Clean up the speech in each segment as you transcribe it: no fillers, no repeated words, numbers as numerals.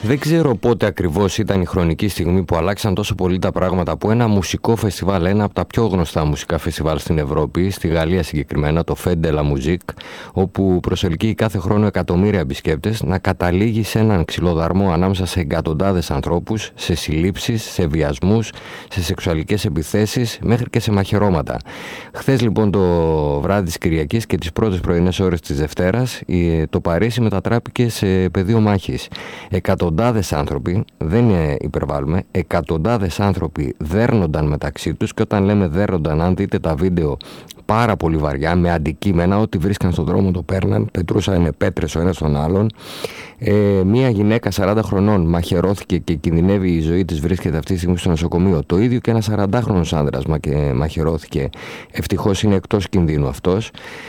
Δεν ξέρω πότε ακριβώς ήταν η χρονική στιγμή που αλλάξαν τόσο πολύ τα πράγματα από ένα μουσικό φεστιβάλ, ένα από τα πιο γνωστά μουσικά φεστιβάλ στην Ευρώπη, στη Γαλλία συγκεκριμένα, το Fête de la Musique, όπου προσελκύει κάθε χρόνο εκατομμύρια επισκέπτες, να καταλήγει σε έναν ξυλοδαρμό ανάμεσα σε εκατοντάδες ανθρώπους, σε συλλήψεις, σε βιασμούς, σε σεξουαλικές επιθέσεις, μέχρι και σε μαχαιρώματα. Χθες λοιπόν το βράδυ της Κυριακής και τις πρώτες πρωινές ώρες της Δευτέρας, το Παρίσι μετατράπηκε σε πεδίο μάχης. Εκατοντάδες άνθρωποι, δεν υπερβάλλουμε, εκατοντάδες άνθρωποι δέρνονταν μεταξύ τους, και όταν λέμε δέρνονταν, αν δείτε τα βίντεο, πάρα πολύ βαριά, με αντικείμενα, ό,τι βρίσκαν στον δρόμο το παίρναν, πετρούσαν πέτρες ο ένας τον άλλον. Μία γυναίκα 40 χρονών μαχαιρώθηκε και κινδυνεύει η ζωή της, βρίσκεται αυτή τη στιγμή στο νοσοκομείο. Το ίδιο και ένας 40χρονος άνδρας μαχαιρώθηκε, ευτυχώς είναι εκτός κινδύνου αυτός.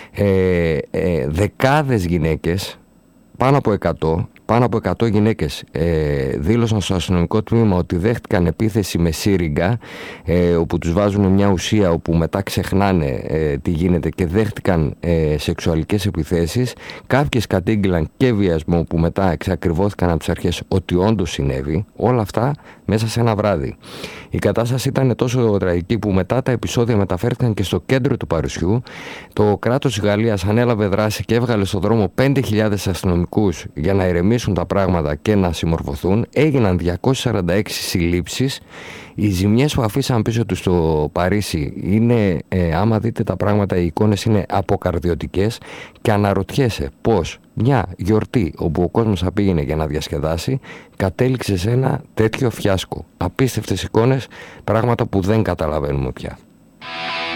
Δεκάδες γυναίκες, πάνω από 100 γυναίκες δήλωσαν στο αστυνομικό τμήμα ότι δέχτηκαν επίθεση με σύριγγα, όπου τους βάζουν μια ουσία όπου μετά ξεχνάνε τι γίνεται, και δέχτηκαν σεξουαλικές επιθέσεις. Κάποιες κατήγγυλαν και βιασμό, που μετά εξακριβώθηκαν από τις αρχές ότι όντως συνέβη. Όλα αυτά μέσα σε ένα βράδυ. Η κατάσταση ήταν τόσο τραγική που μετά τα επεισόδια μεταφέρθηκαν και στο κέντρο του Παρισιού. Το κράτος της Γαλλίας ανέλαβε δράση και έβγαλε στον δρόμο 5.000 αστυνομικούς για να ηρεμήσουν τα πράγματα και να συμμορφωθούν. Έγιναν 246 συλλήψεις. Οι ζημιές που αφήσαν πίσω τους στο Παρίσι είναι, άμα δείτε τα πράγματα, οι εικόνες είναι αποκαρδιωτικές, και αναρωτιέσαι πώς μια γιορτή όπου ο κόσμος θα πήγαινε για να διασκεδάσει κατέληξε σε ένα τέτοιο φιάσκο. Απίστευτες εικόνες, πράγματα που δεν καταλαβαίνουμε πια.